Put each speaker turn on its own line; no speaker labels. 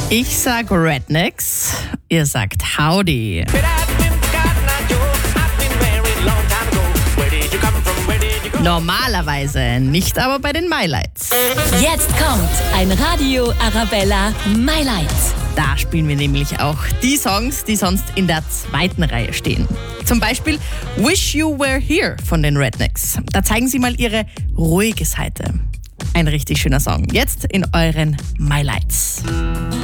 Ich sag Rednecks, ihr sagt Howdy. Normalerweise, nicht aber bei den MyLights.
Jetzt kommt ein Radio Arabella MyLights.
Da spielen wir nämlich auch die Songs, die sonst in der zweiten Reihe stehen. Zum Beispiel Wish You Were Here von den Rednecks. Da zeigen sie mal ihre ruhige Seite. Ein richtig schöner Song. Jetzt in euren MyLights.